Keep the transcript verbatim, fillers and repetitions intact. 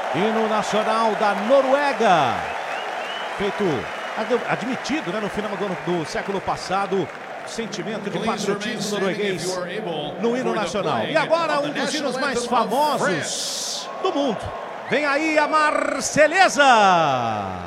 Hino nacional da Noruega, feito, admitido, né, no final do, ano, do século passado, sentimento de patriotismo norueguês no hino nacional. E agora um dos hinos mais famosos do mundo. Vem aí a Marselhesa!